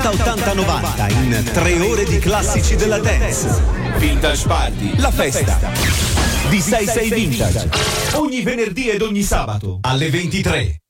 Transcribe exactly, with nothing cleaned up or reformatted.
settanta ottanta novanta in tre ore di classici della dance. Vintage Party, La festa di sei sei Vintage. Ogni venerdì ed ogni sabato alle ventitré.